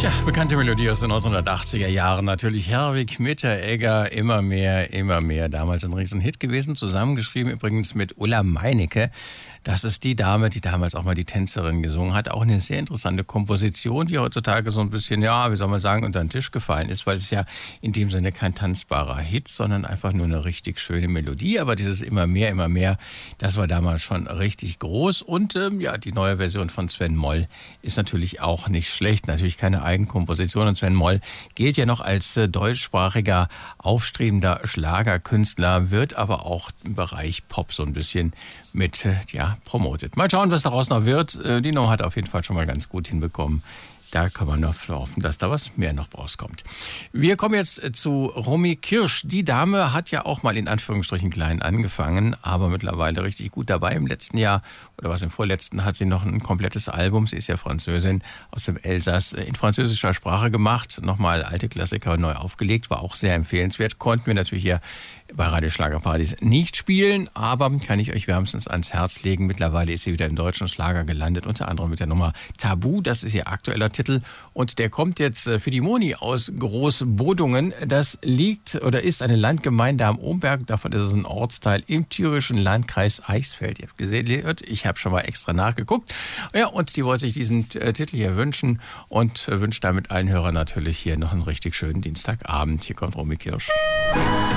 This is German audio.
Tja, bekannte Melodie aus den 1980er Jahren. Natürlich Herwig Mitteregger, immer mehr, immer mehr. Damals ein Riesenhit gewesen, zusammengeschrieben übrigens mit Ulla Meinecke. Das ist die Dame, die damals auch mal die Tänzerin gesungen hat. Auch eine sehr interessante Komposition, die heutzutage so ein bisschen, ja, wie soll man sagen, unter den Tisch gefallen ist, weil es ja in dem Sinne kein tanzbarer Hit, sondern einfach nur eine richtig schöne Melodie. Aber dieses immer mehr, das war damals schon richtig groß. Und ja, die neue Version von Sven Moll ist natürlich auch nicht schlecht. Natürlich keine Eigenkomposition. Und Sven Moll gilt ja noch als deutschsprachiger, aufstrebender Schlagerkünstler, wird aber auch im Bereich Pop so ein bisschen mit, promotet. Mal schauen, was daraus noch wird. Dino hat auf jeden Fall schon mal ganz gut hinbekommen. Da kann man noch hoffen, dass da was mehr noch rauskommt. Wir kommen jetzt zu Romy Kirsch. Die Dame hat ja auch mal in Anführungsstrichen klein angefangen, aber mittlerweile richtig gut dabei. Im letzten Jahr oder was im vorletzten hat sie noch ein komplettes Album. Sie ist ja Französin aus dem Elsass in französischer Sprache gemacht. Nochmal alte Klassiker neu aufgelegt, war auch sehr empfehlenswert. Konnten wir natürlich hier bei Radio Schlagerpartys nicht spielen, aber kann ich euch wärmstens ans Herz legen. Mittlerweile ist sie wieder im deutschen Schlager gelandet, unter anderem mit der Nummer Tabu. Das ist ihr aktueller Titel und der kommt jetzt für die Moni aus Großbodungen. Das liegt oder ist eine Landgemeinde am Omberg. Davon ist es ein Ortsteil im thürischen Landkreis Eichsfeld. Ihr habt gesehen, ich habe schon mal extra nachgeguckt. Ja, und die wollte sich diesen Titel hier wünschen und wünscht damit allen Hörern natürlich hier noch einen richtig schönen Dienstagabend. Hier kommt Romy Kirsch.